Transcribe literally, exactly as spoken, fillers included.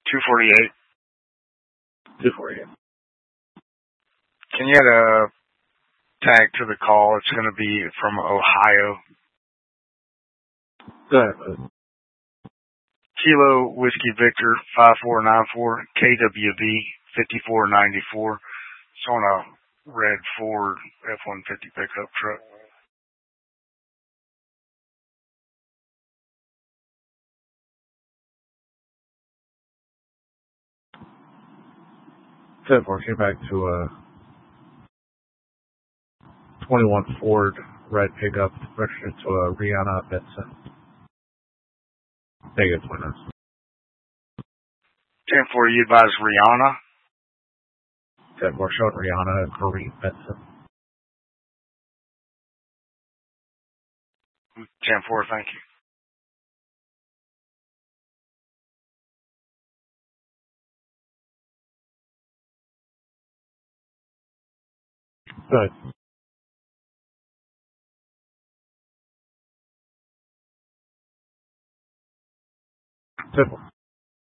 two forty-eight. two forty-eight. Can you add a tag to the call? It's going to be from Ohio. Go ahead, bud. Kilo Whiskey Victor five four nine four K W B fifty-four ninety-four. It's on a red Ford F one fifty pickup truck. ten four, came back to a twenty-one Ford red pickup, registered to a Rihanna Benson. Negative winners. ten four, you advise Rihanna? ten four, showing Rihanna and Marie Benson. ten four, thank you. Good. Simple.